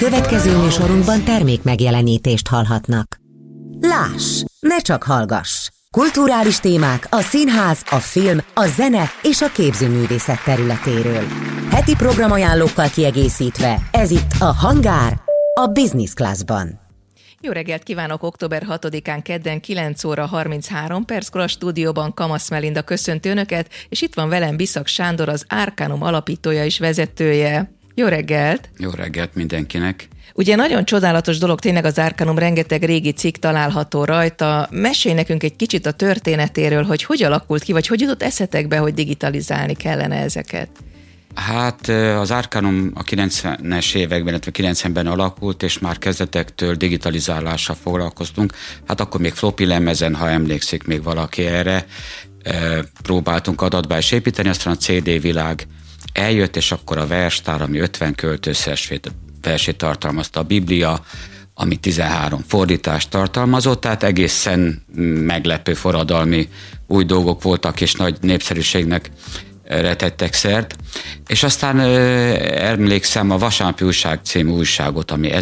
Következő műsorunkban termék megjelenítést hallhatnak. Láss, ne csak hallgass! Kulturális témák a színház, a film, a zene és a képzőművészet területéről. Heti programajánlókkal kiegészítve, ez itt a Hangár, a Business Classban. Jó reggelt kívánok! Október 6-án kedden 9 óra 33 perckor a stúdióban Kamasz Melinda köszönti Önöket, és itt van velem Biszak Sándor, az Arcanum alapítója és vezetője. Jó reggelt! Jó reggelt mindenkinek! Ugye nagyon csodálatos dolog tényleg az Arcanum, rengeteg régi cikk található rajta. Mesélj nekünk egy kicsit a történetéről, hogy alakult ki, vagy hogy jutott eszetekbe, hogy digitalizálni kellene ezeket? Hát az Arcanum a 90-es években, illetve 90-ben alakult, és már kezdetektől digitalizálással foglalkoztunk. Hát akkor még floppy lemezen, ha emlékszik még valaki erre, próbáltunk adatbázist építeni, aztán a CD világ eljött, és akkor a verstár, ami 50 költőversét tartalmazta, a Biblia, ami 13 fordítást tartalmazott, tehát egészen meglepő forradalmi új dolgok voltak, és nagy népszerűségnek tettek szert. És aztán emlékszem a Vasárnapi Újság című újságot, ami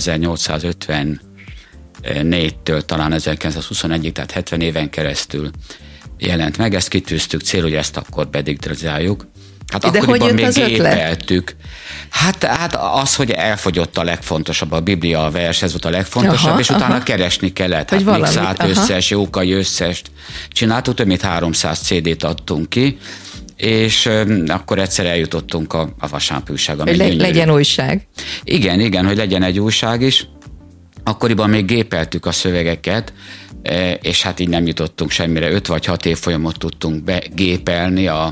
1854-től talán 1921-ig, tehát 70 éven keresztül jelent meg. Ezt kitűztük cél, hogy ezt akkor bedigitalizáljuk. Hát de akkoriban hogy jött még az gépeltük. Hát az, hogy elfogyott a legfontosabb, a Biblia, a vers, ez volt a legfontosabb, és utána keresni kellett. Hát mixált összes, jókai összest csináltuk, több mint 300 CD-t adtunk ki, és akkor egyszer eljutottunk a Vasárnapi Újsága. Legyen újság. Igen, hogy legyen egy újság is. Akkoriban még gépeltük a szövegeket, és hát így nem jutottunk semmire. 5 vagy 6 évfolyamot tudtunk begépelni a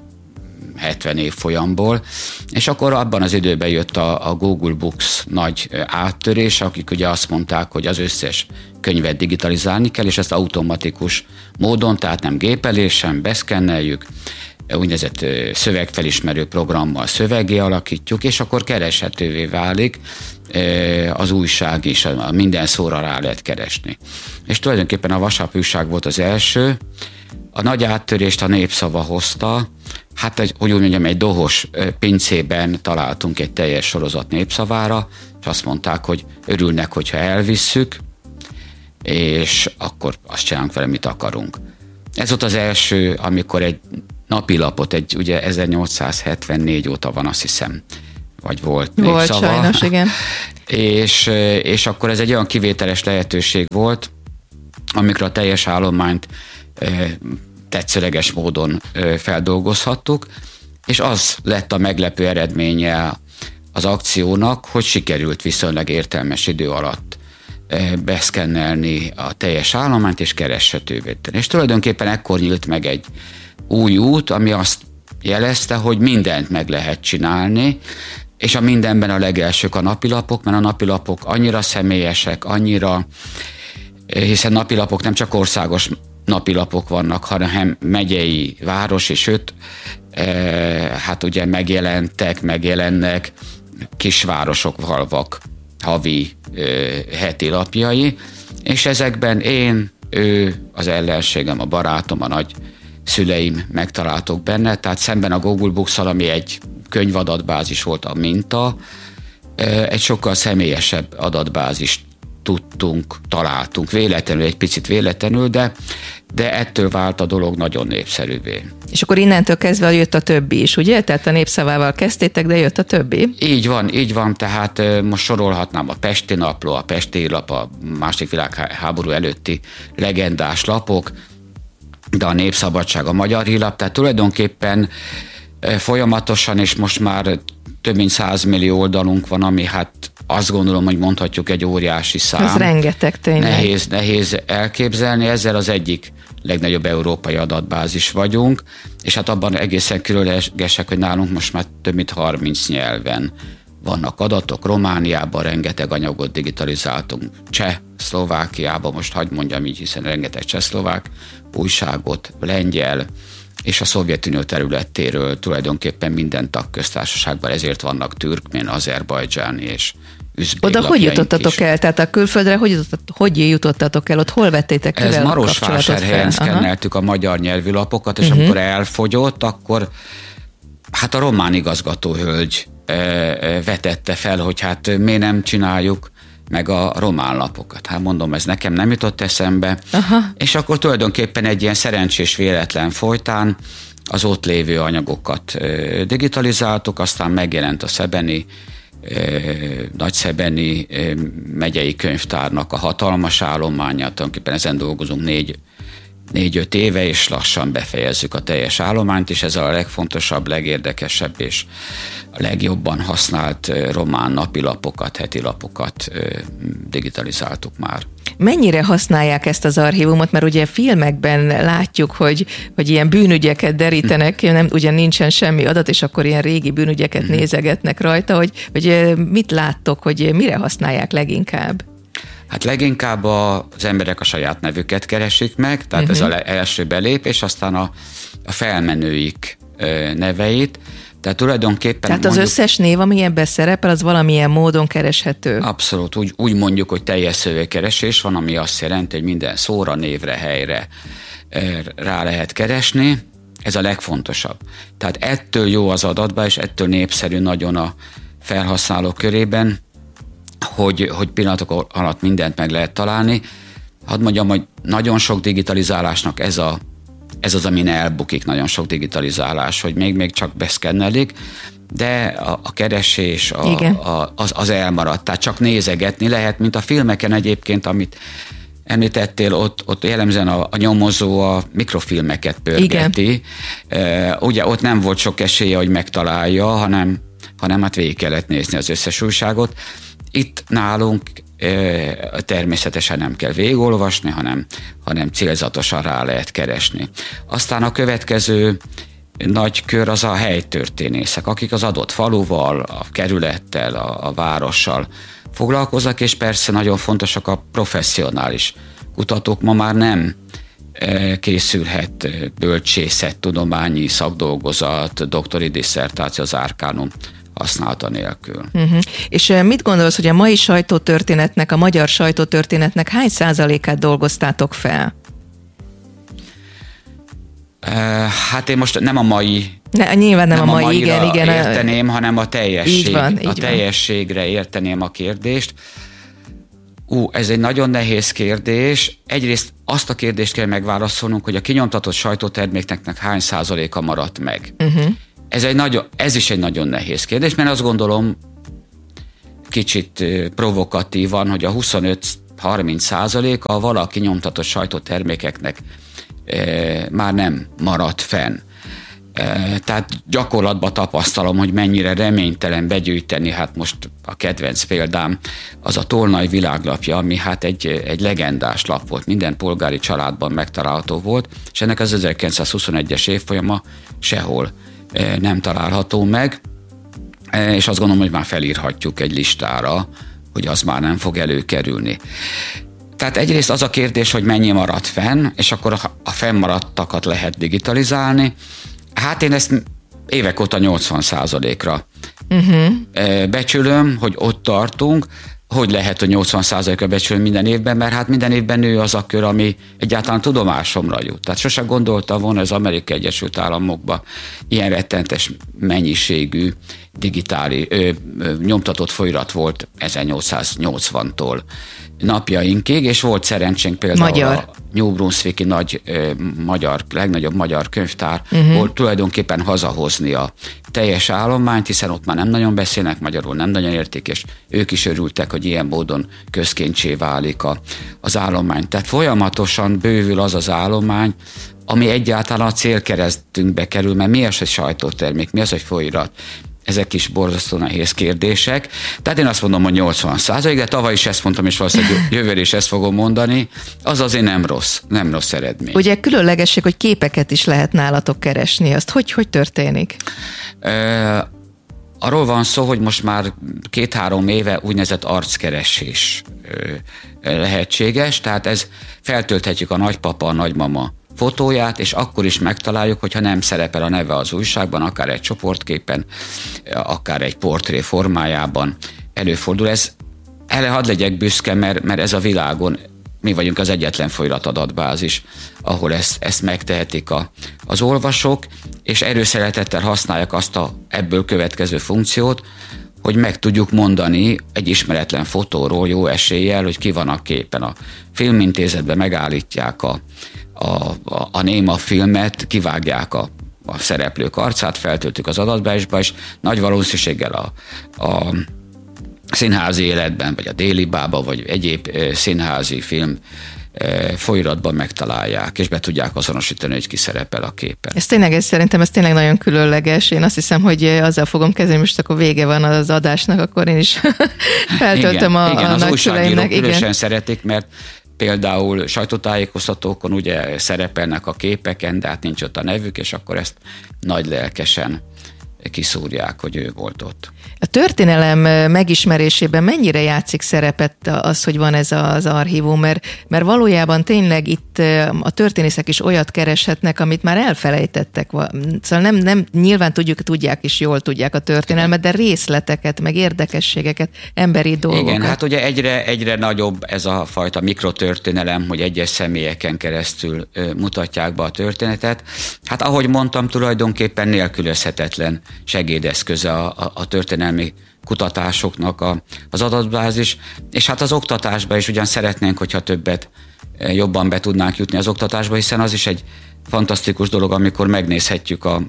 70 év folyamból, és akkor abban az időben jött a Google Books nagy áttörés, akik ugye azt mondták, hogy az összes könyvet digitalizálni kell, és ezt automatikus módon, tehát nem gépelésen, beszkenneljük, úgynevezett szövegfelismerő programmal szöveggé alakítjuk, és akkor kereshetővé válik az újság is, minden szóra rá lehet keresni. És tulajdonképpen a Vasárnapi Újság volt az első, a nagy áttörést a Népszava hozta, hát hogy úgy mondjam, egy dohos pincében találtunk egy teljes sorozat Népszavára, és azt mondták, hogy örülnek, hogyha elvisszük, és akkor azt csinálunk vele, mit akarunk. Ez volt az első, amikor egy napilapot, ugye 1874 óta van, azt hiszem, vagy volt Népszava. Volt sajnos, igen. És akkor ez egy olyan kivételes lehetőség volt, amikor a teljes állományt tetszőleges módon feldolgozhattuk, és az lett a meglepő eredménye az akciónak, hogy sikerült viszonylag értelmes idő alatt beszkennelni a teljes állományt és kereshetővé tenni. És tulajdonképpen ekkor nyílt meg egy új út, ami azt jelezte, hogy mindent meg lehet csinálni, és a mindenben a legelsők a napilapok, mert a napilapok annyira személyesek, hiszen napilapok nem csak országos napilapok vannak, hanem megyei, városi, sőt, hát ugye megjelennek kisvárosok, falvak, havi, heti lapjai, és ezekben ő, az ellenségem, a barátom, a nagy szüleim megtaláltok benne, tehát szemben a Google Books-szal, ami egy könyvadatbázis volt a minta, egy sokkal személyesebb adatbázist találtunk egy picit véletlenül, de ettől vált a dolog nagyon népszerűvé. És akkor innentől kezdve jött a többi is, ugye? Tehát a Népszavával kezdtétek, de jött a többi? Így van, tehát most sorolhatnám a Pesti Napló, a Pesti Hírlap, a II. Világháború előtti legendás lapok, de a Népszabadság, a Magyar Hírlap, tehát tulajdonképpen folyamatosan, és most már több mint 100 millió oldalunk van, ami hát azt gondolom, hogy mondhatjuk egy óriási szám. Ez rengeteg tényleg. Nehéz elképzelni, ezzel az egyik legnagyobb európai adatbázis vagyunk, és hát abban egészen különlegesek, hogy nálunk most már több mint 30 nyelven vannak adatok. Romániában rengeteg anyagot digitalizáltunk, Szlovákiában, most hagyd mondjam így, hiszen rengeteg csehszlovák újságot, lengyel, és a Szovjetunió területéről tulajdonképpen minden tagköztársaságban, ezért vannak türkmén, azerbajdzsáni és üzbég oda hogy jutottatok el? Tehát a külföldre hogy jutottatok el? Ott hol vettétek el? Ez Marosvásárhelyen szkenneltük a magyar nyelvű lapokat, és amikor elfogyott, akkor hát a román igazgatóhölgy vetette fel, hogy hát miért nem csináljuk meg a román lapokat. Hát mondom, ez nekem nem jutott eszembe. Aha. És akkor tulajdonképpen egy ilyen szerencsés véletlen folytán az ott lévő anyagokat digitalizáltuk, aztán megjelent a szebeni, nagyszebeni megyei könyvtárnak a hatalmas állományát, tulajdonképpen ezen dolgozunk 4-5 éve, és lassan befejezzük a teljes állományt, és ez a legfontosabb, legérdekesebb és a legjobban használt román napilapokat, hetilapokat digitalizáltuk már. Mennyire használják ezt az archívumot? Mert ugye filmekben látjuk, hogy ilyen bűnügyeket derítenek, ugyan nincsen semmi adat, és akkor ilyen régi bűnügyeket nézegetnek rajta, hogy mit láttok, hogy mire használják leginkább? Hát leginkább az emberek a saját nevüket keresik meg, tehát ez az első belépés, aztán a felmenőik neveit. Tehát tulajdonképpen... Tehát az összes név, ami ebben szerepel, az valamilyen módon kereshető? Abszolút. Úgy mondjuk, hogy teljes szövegkeresés van, ami azt jelenti, hogy minden szóra, névre, helyre rá lehet keresni. Ez a legfontosabb. Tehát ettől jó az adatba, és ettől népszerű nagyon a felhasználók körében, hogy pillanatok alatt mindent meg lehet találni. Hadd mondjam, hogy nagyon sok digitalizálásnak ez az, amin elbukik nagyon sok digitalizálás, hogy még csak beszkennelik, de a keresés az elmaradt. Tehát csak nézegetni lehet, mint a filmeken egyébként, amit említettél, ott jellemzően a nyomozó a mikrofilmeket pörgeti. Ugye ott nem volt sok esélye, hogy megtalálja, hanem hát végig kellett nézni az összes újságot. Itt nálunk természetesen nem kell végigolvasni, hanem célzatosan rá lehet keresni. Aztán a következő nagy kör az a helytörténészek, akik az adott faluval, a kerülettel, a várossal foglalkoznak, és persze nagyon fontosak a professzionális kutatók. Ma már nem készülhet bölcsészettudományi szakdolgozat, doktori disszertáció az Arcanum használata nélkül. És mit gondolsz, hogy a mai sajtótörténetnek, a magyar sajtótörténetnek hány százalékát dolgoztátok fel? Hát én most nem a mai... Nyilván nem a mai, igen. érteném, hanem a teljesség. Így van. Teljességre érteném a kérdést. Ez egy nagyon nehéz kérdés. Egyrészt azt a kérdést kell megválaszolnunk, hogy a kinyomtatott sajtóterméknek hány százaléka maradt meg. Ez is egy nagyon nehéz kérdés, mert azt gondolom kicsit provokatívan, hogy a 25-30% a valaki nyomtatott sajtótermékeknek már nem maradt fenn. Tehát gyakorlatban tapasztalom, hogy mennyire reménytelen begyűjteni, hát most a kedvenc példám az a Tolnai világlapja, ami hát egy legendás lap volt, minden polgári családban megtalálható volt, és ennek az 1921-es évfolyama sehol nem található meg, és azt gondolom, hogy már felírhatjuk egy listára, hogy az már nem fog előkerülni. Tehát egyrészt az a kérdés, hogy mennyi maradt fenn, és akkor a fennmaradtakat lehet digitalizálni. Hát én ezt évek óta 80%-ra becsülöm, hogy ott tartunk. Hogy lehet, hogy 80%-ra becsülöm minden évben, mert hát minden évben nő az a kör, ami egyáltalán tudomásomra jut. Tehát sose gondoltam volna, az Amerikai Egyesült Államokban ilyen rettentes mennyiségű digitális nyomtatott folyirat volt 1880-tól napjainkig, és volt szerencsénk például a New Brunswicki legnagyobb magyar könyvtár volt tulajdonképpen hazahozni a teljes állományt, hiszen ott már nem nagyon beszélnek magyarul, nem nagyon értik, és ők is örültek, hogy ilyen módon közkéncsé válik az állomány. Tehát folyamatosan bővül az állomány, ami egyáltalán a célkeresztünkbe kerül, mert mi az, hogy sajtótermék, mi az, hogy folyirat. Ezek is borzasztó nehéz kérdések. Tehát én azt mondom, hogy 80%, de tavaly is ezt mondtam, és valószínűleg jövőre is ezt fogom mondani, az azért nem rossz eredmény. Ugye különlegesség, hogy képeket is lehet nálatok keresni. Azt hogy történik? Arról van szó, hogy most már 2-3 éve úgynevezett arckeresés lehetséges, tehát ez feltölthetjük a nagypapa, a nagymama fotóját, és akkor is megtaláljuk, hogyha nem szerepel a neve az újságban, akár egy csoportképen, akár egy portré formájában előfordul. Hadd legyek büszke, mert ez a világon mi vagyunk az egyetlen folyóiratadatbázis, ahol ezt megtehetik az olvasók, és erőszeretettel használják azt ebből következő funkciót, hogy meg tudjuk mondani egy ismeretlen fotóról jó eséllyel, hogy ki van a képen. A filmintézetben megállítják a néma filmet, kivágják a szereplők arcát, feltöltük az adatbázisba, és nagy valószínűséggel a színházi életben, vagy a Délibába, vagy egyéb színházi film folyóiratban megtalálják, és be tudják azonosítani, hogy ki szerepel a képen. Szerintem ez tényleg nagyon különleges. Én azt hiszem, hogy azzal fogom kezdeni, most akkor vége van az adásnak, akkor én is feltöltöm a nagyszüleimnek. Igen, különösen szeretik, mert például sajtótájékoztatókon ugye szerepelnek a képeken, de hát nincs ott a nevük, és akkor ezt nagy lelkesen kiszúrják, hogy ő volt ott. A történelem megismerésében mennyire játszik szerepet az, hogy van ez az archívum, mert valójában tényleg itt a történészek is olyat kereshetnek, amit már elfelejtettek. Szóval nem nyilván tudják és jól tudják a történelmet, de részleteket, meg érdekességeket, emberi dolgokat. Igen, hát ugye egyre nagyobb ez a fajta mikrotörténelem, hogy egyes személyeken keresztül mutatják be a történetet. Hát ahogy mondtam, tulajdonképpen nélkülözhetetlen segédeszköze a történelmi kutatásoknak az adatbázis, és hát az oktatásba is ugyan szeretnénk, hogyha jobban be tudnánk jutni az oktatásba, hiszen az is egy fantasztikus dolog, amikor megnézhetjük a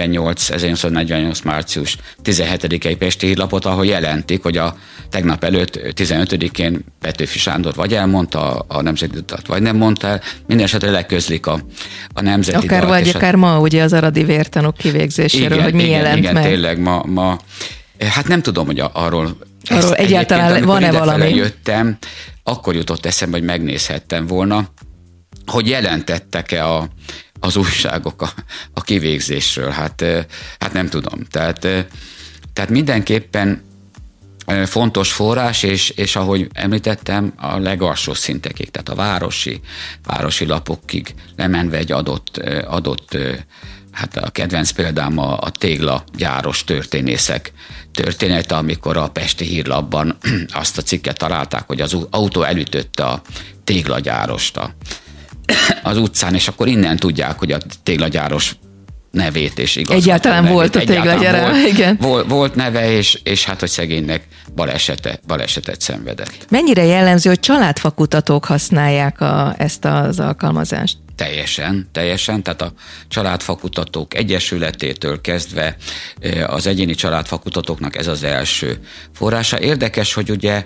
1948. március 17-i Pesti Hírlapot, ahol jelentik, hogy a tegnap előtt 15-én Petőfi Sándor vagy elmondta a nemzeti dalt, vagy nem mondta el, minden esetre leközlik a nemzeti dalt. Akár ma ugye az aradi vértanúk kivégzéséről, hogy mi jelent meg. Tényleg ma hát nem tudom, hogy arról egyáltalán van-e valami. Jöttem, akkor jutott eszembe, hogy megnézhettem volna, hogy jelentettek-e az újságok a kivégzésről. Hát nem tudom. Tehát mindenképpen fontos forrás, és ahogy említettem, a legalsó szintekig, tehát a városi lapokig lemenve egy adott hát a kedvenc példám a téglagyáros történészek története, amikor a Pesti Hírlapban azt a cikket találták, hogy az autó elütötte a téglagyárost az utcán, és akkor innen tudják, hogy a téglagyáros nevét és igazgató egyáltalán nevét. Volt a téglagyára, igen. Volt neve, és hát, hogy szegénynek balesetet szenvedett. Mennyire jellemző, hogy családfakutatók használják ezt az alkalmazást? Teljesen, tehát a családfakutatók egyesületétől kezdve az egyéni családfakutatóknak ez az első forrása. Érdekes, hogy ugye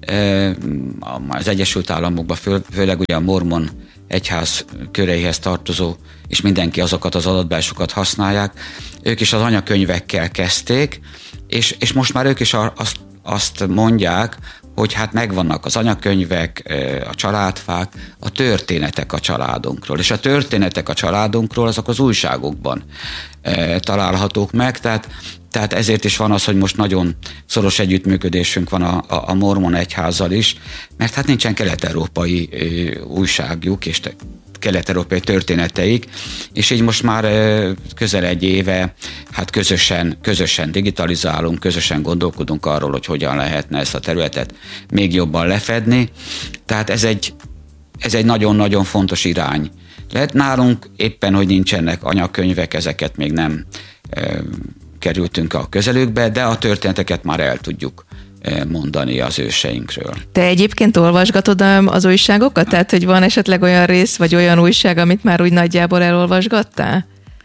az Egyesült Államokban főleg ugye a mormon egyház köreihez tartozó, és mindenki azokat az adatbázisokat használják. Ők is az anyakönyvekkel kezdték, és most már ők is azt mondják, hogy hát megvannak az anyakönyvek, a családfák, a történetek a családunkról. És a történetek a családunkról azok az újságokban találhatók meg, tehát ezért is van az, hogy most nagyon szoros együttműködésünk van a mormon egyházzal is, mert hát nincsen kelet-európai újságjuk, és kelet-európai történeteik, és így most már közel egy éve hát közösen digitalizálunk, közösen gondolkodunk arról, hogy hogyan lehetne ezt a területet még jobban lefedni. Tehát ez egy nagyon-nagyon fontos irány. Lehet nálunk éppen, hogy nincsenek anyakönyvek, ezeket még nem kerültünk a közelükbe, de a történeteket már el tudjuk mondani az őseinkről. Te egyébként olvasgatod az újságokat? Tehát, hogy van esetleg olyan rész, vagy olyan újság, amit már úgy nagyjából elolvasgattál?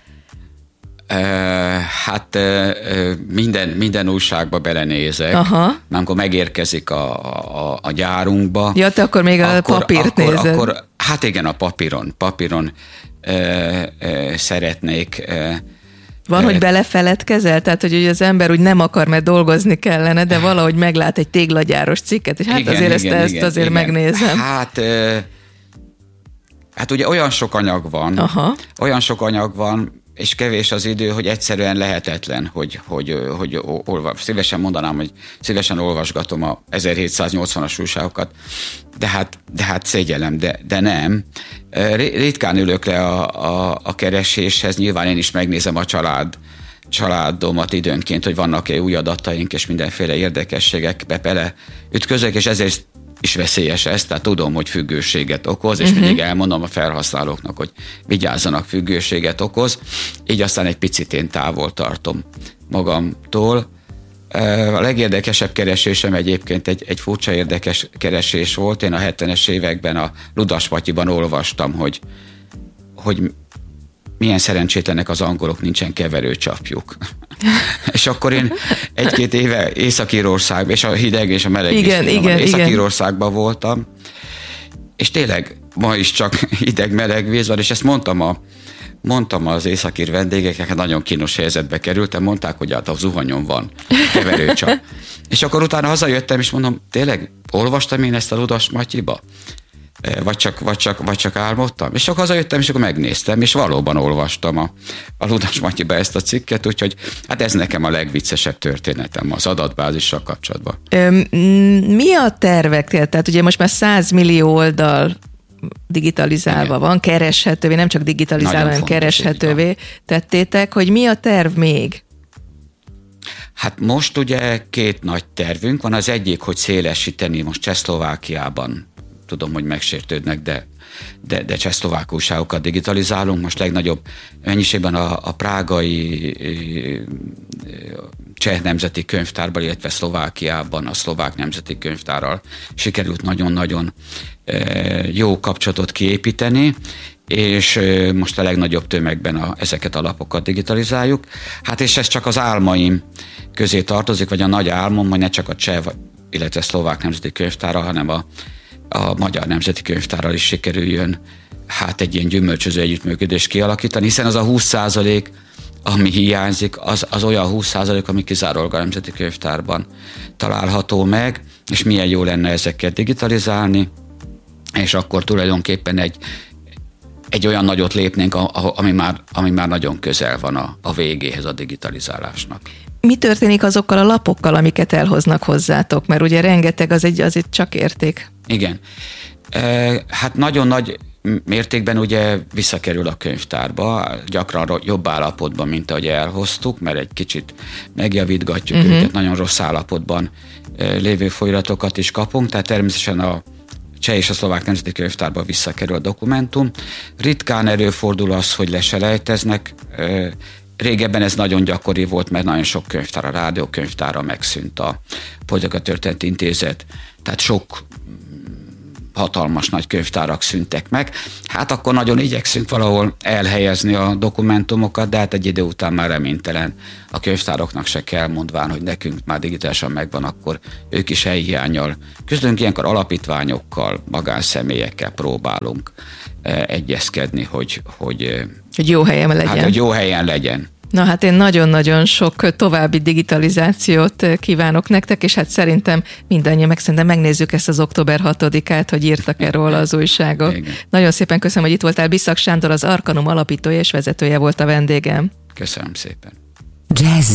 Hát minden újságba belenézek. Aha. Amikor megérkezik a gyárunkba. Ja, te akkor még a papírt nézed. Hát igen, a papíron szeretnék. Van, hogy belefeledkezel? Tehát, hogy az ember úgy nem akar, mert dolgozni kellene, de valahogy meglát egy téglagyáros cikket, és hát igen, azért ezt azért megnézem. Hát ugye olyan sok anyag van, és kevés az idő, hogy egyszerűen lehetetlen, hogy szívesen mondanám, hogy szívesen olvasgatom a 1780-as újságokat, de hát szégyellem, de nem. Ritkán ülök le a kereséshez, nyilván én is megnézem a családomat időnként, hogy vannak-e új adataink, és mindenféle érdekességekbe bele ütközök, és ezért is veszélyes ez, tehát tudom, hogy függőséget okoz, és mindig elmondom a felhasználóknak, hogy vigyázzanak, függőséget okoz, így aztán egy picit én távol tartom magamtól. A legérdekesebb keresésem egyébként egy furcsa érdekes keresés volt. Én a 70-es években a Ludas Matyiban olvastam, hogy milyen szerencsétlenek az angolok, nincsen keverőcsapjuk. És akkor én 1-2 éve Észak-Írországban, és a hideg és a meleg Észak-Írországban voltam, és tényleg ma is csak hideg-meleg víz van, és ezt mondtam az északír vendégeknek, hát nagyon kínos helyzetbe kerültem, mondták, hogy hát a zuhanyon van keverőcsap. És akkor utána hazajöttem, és mondom, tényleg olvastam én ezt a Ludas Matyiba? Vagy csak álmodtam? És akkor hazajöttem, és akkor megnéztem, és valóban olvastam a Ludas Matyiba ezt a cikket, úgyhogy hát ez nekem a legviccesebb történetem az adatbázissal kapcsolatban. Mi a tervek? Tehát ugye most már 100 millió oldal digitalizálva van, kereshetővé, nem csak digitalizálva, hanem kereshetővé tettétek, hogy mi a terv még? Hát most ugye 2 nagy tervünk van, az egyik, hogy szélesíteni most Csehszlovákiában, tudom, hogy megsértődnek, de csehszlovák újságokat digitalizálunk, most legnagyobb mennyiségben a prágai Cseh Nemzeti Könyvtárban, illetve Szlovákiában a Szlovák Nemzeti Könyvtárral sikerült nagyon-nagyon jó kapcsolatot kiépíteni, és most a legnagyobb tömegben ezeket a lapokat digitalizáljuk. Hát és ez csak az álmaim közé tartozik, vagy a nagy álmom, hogy ne csak a Cseh, illetve Szlovák Nemzeti Könyvtárral, hanem a Magyar Nemzeti Könyvtárral is sikerüljön hát egy ilyen gyümölcsöző együttműködést kialakítani, hiszen az a 20%, ami hiányzik, az olyan 20%, ami kizárólag a Nemzeti Könyvtárban található meg, és milyen jó lenne ezeket digitalizálni, és akkor tulajdonképpen egy olyan nagyot lépnénk, ami már nagyon közel van a végéhez a digitalizálásnak. Mi történik azokkal a lapokkal, amiket elhoznak hozzátok? Mert ugye rengeteg, az egy csak érték. Igen. Hát nagyon nagy mértékben ugye visszakerül a könyvtárba, gyakran jobb állapotban, mint ahogy elhoztuk, mert egy kicsit megjavítgatjuk őket, nagyon rossz állapotban lévő folyamatokat is kapunk, tehát természetesen a Cseh és a Szlovák Nemzeti Könyvtárba visszakerül a dokumentum. Ritkán előfordul az, hogy leselejteznek. Régebben ez nagyon gyakori volt, mert nagyon sok könyvtár, a rádiókönyvtára megszűnt, a Politikatörténeti Intézet, tehát sok hatalmas nagy könyvtárak szűntek meg. Hát akkor nagyon igyekszünk valahol elhelyezni a dokumentumokat, de hát egy idő után már reménytelen. A könyvtároknak se kell mondván, hogy nekünk már digitálisan megvan, akkor ők is helyhiánnyal küzdünk, ilyenkor alapítványokkal, magánszemélyekkel próbálunk egyezkedni, hogy jó helyen legyen. Hát, hogy jó helyen legyen. Na hát én nagyon-nagyon sok további digitalizációt kívánok nektek, és hát szerintem mindannyian szerintem megnézzük ezt az október 6-át, hogy írtak-e róla az újságok. Igen. Nagyon szépen köszönöm, hogy itt voltál. Biszak Sándor, az Arkanum alapítója és vezetője volt a vendégem. Köszönöm szépen. Jazz